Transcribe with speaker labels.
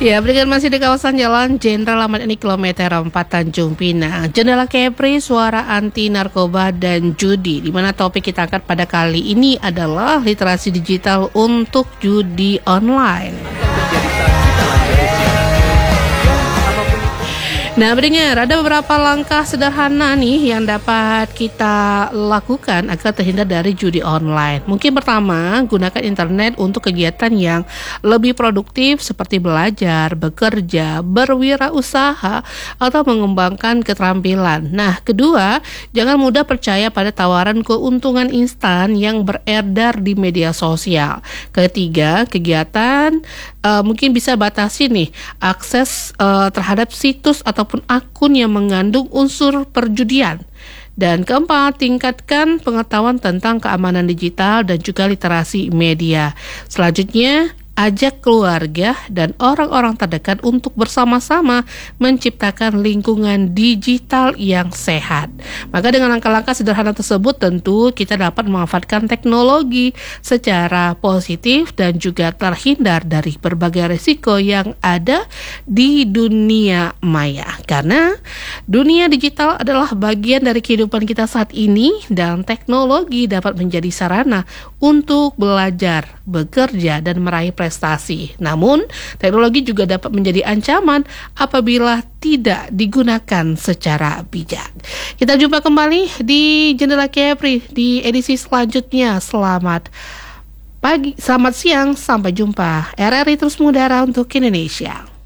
Speaker 1: Ya, berikan masih di kawasan Jalan Jenderal Ahmad Yani kilometer 4 Tanjung Pinang. Jendela Kepri, suara anti narkoba dan judi. Di mana topik kita angkat pada kali ini adalah literasi digital untuk judi online. Nah, beringat, ada beberapa langkah sederhana nih yang dapat kita lakukan agar terhindar dari judi online. Mungkin pertama, gunakan internet untuk kegiatan yang lebih produktif seperti belajar, bekerja, berwirausaha, atau mengembangkan keterampilan. Nah, kedua, jangan mudah percaya pada tawaran keuntungan instan yang beredar di media sosial. Ketiga, kegiatan mungkin bisa batasi nih akses terhadap situs ataupun akun yang mengandung unsur perjudian. Dan keempat, tingkatkan pengetahuan tentang keamanan digital dan juga literasi media. Selanjutnya, ajak keluarga dan orang-orang terdekat untuk bersama-sama menciptakan lingkungan digital yang sehat. Maka dengan langkah-langkah sederhana tersebut tentu kita dapat memanfaatkan teknologi secara positif dan juga terhindar dari berbagai risiko yang ada di dunia maya. Karena dunia digital adalah bagian dari kehidupan kita saat ini dan teknologi dapat menjadi sarana untuk belajar, bekerja, dan meraih prestasi. Namun, teknologi juga dapat menjadi ancaman apabila tidak digunakan secara bijak. Kita jumpa kembali di Jendela Kepri di edisi selanjutnya. Selamat pagi, selamat siang, sampai jumpa. RRI terus mengudara untuk Indonesia.